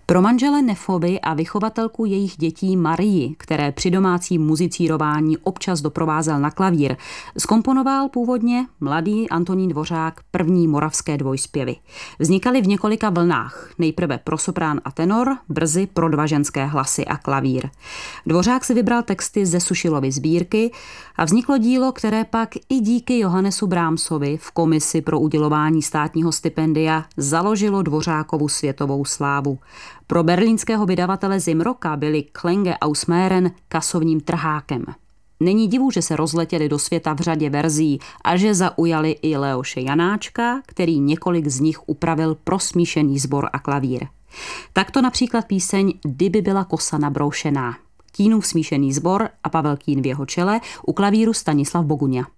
Pro manžele Neffovi a vychovatelku jejich dětí Marii, které při domácím muzicírování občas doprovázel na klavír, zkomponoval původně mladý Antonín Dvořák první moravské dvojspěvy. Vznikaly v několika vlnách, nejprve pro soprán a tenor, brzy pro dva ženské hlasy a klavír. Dvořák si vybral texty ze Sušilovy sbírky a vzniklo dílo, které pak i díky Johannesu Brahmsovi v komisi pro udělování státního stipendia založilo Dvořákovu světovou slávu. Pro berlínského vydavatele Zimroka byly Klänge aus Mähren kasovním trhákem. Není divu, že se rozletěli do světa v řadě verzí a že zaujali i Leoše Janáčka, který několik z nich upravil pro smíšený sbor a klavír. Takto například píseň Kdyby byla kosa nabroušená. Kínův smíšený sbor a Pavel Kín v jeho čele, u klavíru Stanislav Boguňa.